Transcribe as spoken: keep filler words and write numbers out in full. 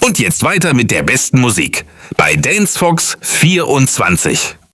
Und jetzt weiter mit der besten Musik bei Dance Fox vierundzwanzig.